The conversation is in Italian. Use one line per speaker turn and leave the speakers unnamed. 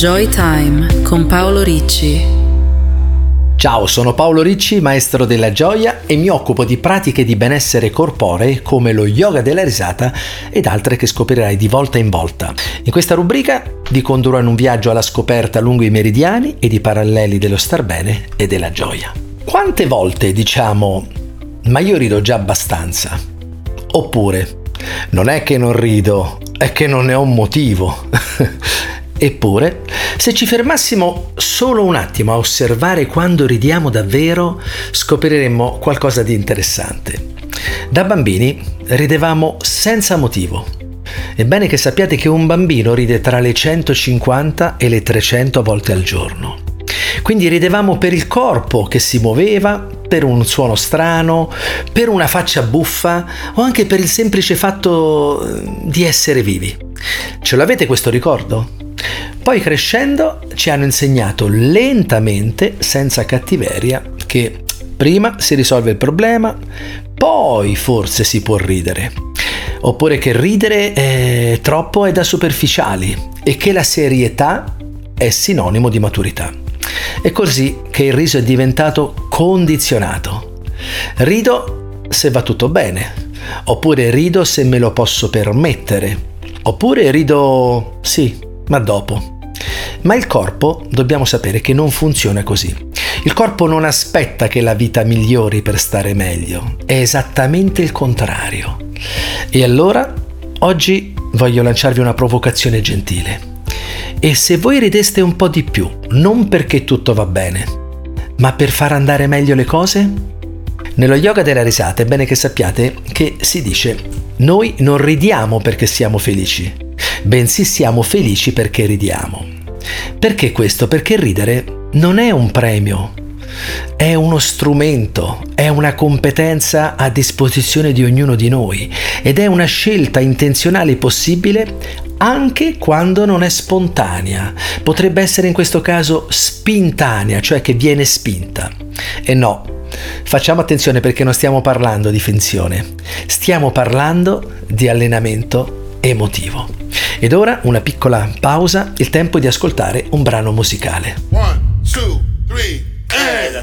Joy Time con Paolo Ricci.
Ciao, sono Paolo Ricci, maestro della gioia, e mi occupo di pratiche di benessere corporee come lo yoga della risata ed altre che scoprirai di volta in volta. In questa rubrica vi condurrò in un viaggio alla scoperta lungo i meridiani ed i paralleli dello star bene e della gioia. Quante volte diciamo "ma io rido già abbastanza", oppure "non è che non rido, è che non ne ho un motivo". Eppure, se ci fermassimo solo un attimo a osservare quando ridiamo davvero, scopriremmo qualcosa di interessante. Da bambini ridevamo senza motivo. È bene che sappiate che un bambino ride tra le 150 e le 300 volte al giorno. Quindi ridevamo per il corpo che si muoveva, per un suono strano, per una faccia buffa o anche per il semplice fatto di essere vivi. Ce l'avete questo ricordo? Poi crescendo ci hanno insegnato lentamente, senza cattiveria, che prima si risolve il problema, poi forse si può ridere. Oppure che ridere è troppo è da superficiali e che la serietà è sinonimo di maturità. È così che il riso è diventato condizionato. Rido se va tutto bene, oppure rido se me lo posso permettere, oppure rido sì, ma dopo. Ma il corpo dobbiamo sapere che non funziona così. Il corpo non aspetta che la vita migliori per stare meglio, è esattamente il contrario. E allora, oggi voglio lanciarvi una provocazione gentile. E se voi rideste un po' di più, non perché tutto va bene, ma per far andare meglio le cose? Nello yoga della risata è bene che sappiate che si dice: noi non ridiamo perché siamo felici, bensì siamo felici perché ridiamo. Perché questo? Perché ridere non è un premio, è uno strumento, è una competenza a disposizione di ognuno di noi ed è una scelta intenzionale possibile anche quando non è spontanea. Potrebbe essere in questo caso spintanea, cioè che viene spinta. E no, facciamo attenzione perché non stiamo parlando di finzione, stiamo parlando di allenamento emotivo. Ed ora una piccola pausa, il tempo di ascoltare un brano musicale.
1, 2, 3